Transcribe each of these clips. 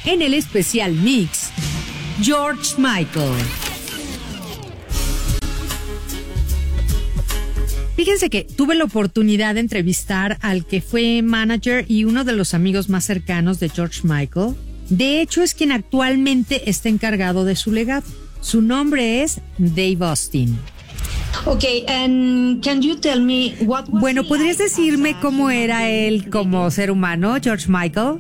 en el especial mix, George Michael. Fíjense que tuve la oportunidad de entrevistar al que fue manager y uno de los amigos más cercanos de George Michael. De hecho, es quien actualmente está encargado de su legado. Su nombre es Dave Austin. Okay, and can you tell me what was Bueno, ¿podrías decirme cómo era él como ser humano, George Michael?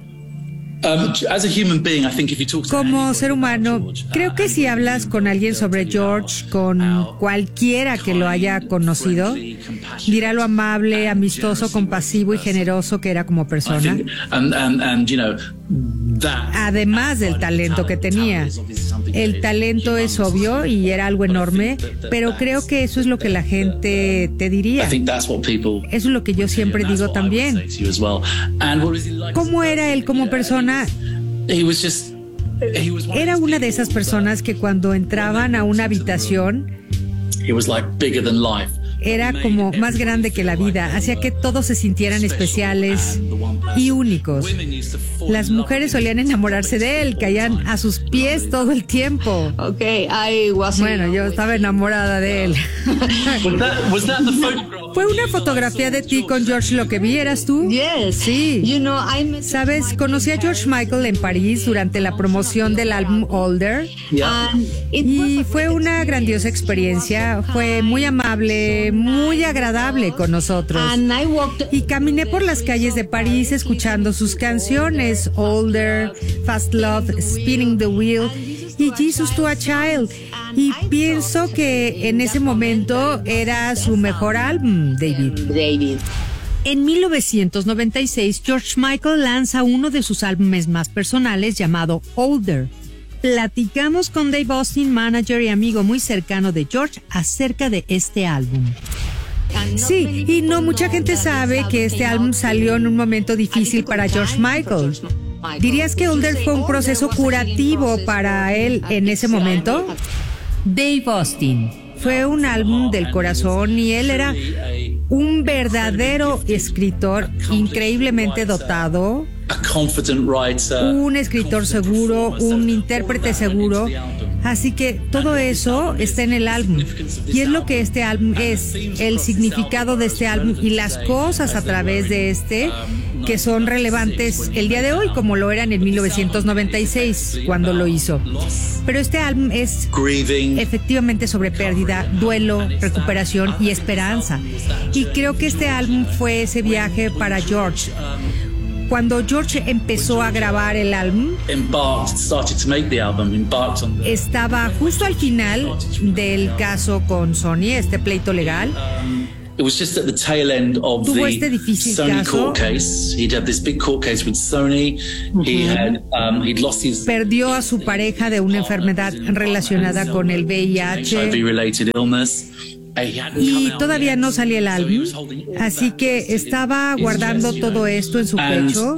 As a human being, I think if you talk to Como anybody ser humano, about George, creo que si hablas con alguien sobre George, con cualquiera que lo haya conocido, dirá lo amable, amistoso, compasivo y generoso que era como I persona. think, and you know, that Además del talento que tenía. El talento es obvio y era algo enorme, pero creo que eso es lo que la gente te diría. I think that's what people. Eso es lo que yo siempre and that's digo what I would también. say to you as well. And what was he like? ¿Cómo era él como persona? He was just. He was one of Era those una de people esas that- personas que cuando entraban a una habitación He was like bigger than life. era como más grande que la vida, hacía que todos se sintieran especiales y únicos. Las mujeres solían enamorarse de él, caían a sus pies todo el tiempo. Okay, I was Bueno, yo estaba enamorada de él. Was that the photograph? Fue una fotografía de ti con George lo que vi, ¿eras tú? Yes. Sí. You know, I met Sabes, conocí a George Michael en París durante la promoción del álbum Older and it y was fue una grandiosa experiencia. Fue muy amable, muy agradable con nosotros. and I walked Y caminé por las calles de París escuchando sus canciones, Older, Fast Love, Spinning the Wheel y Jesus to a Child. Y pienso que en ese momento era su mejor álbum, David. En 1996, George Michael lanza uno de sus álbumes más personales llamado Older. Platicamos con Dave Austin, manager y amigo muy cercano de George, acerca de este álbum. Sí, y no mucha gente sabe que este álbum salió en un momento difícil para George Michael. ¿Dirías que Older fue un proceso curativo para él en ese momento? Dave Austin. Fue un álbum del corazón y él era un verdadero escritor increíblemente dotado, A confident writer. un escritor seguro, un intérprete seguro. Así que todo eso está en el álbum. Y es lo que este álbum es, el significado de este álbum y las cosas a través de este que son relevantes el día de hoy, como lo eran en 1996, cuando lo hizo. Pero este álbum es Grieving. efectivamente sobre pérdida, duelo, recuperación y esperanza. Y creo que este álbum fue ese viaje para George. Cuando George empezó a grabar el álbum, Started to make the album, embarked on the. estaba justo al final del caso con Sony, este pleito legal. It was just at the tail end of Tuvo the este difícil Sony caso. court case. He'd had this big court case with Sony. He'd lost his Perdió a su pareja de una enfermedad relacionada con el VIH HIV-related illness. y todavía no salía el álbum, así que estaba guardando todo esto en su pecho,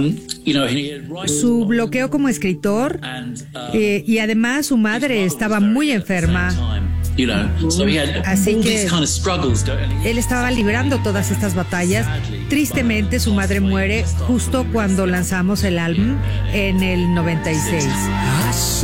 su bloqueo como escritor, y además su madre estaba muy enferma. Así que él estaba librando todas estas batallas. Tristemente su madre muere justo cuando lanzamos el álbum en el 96.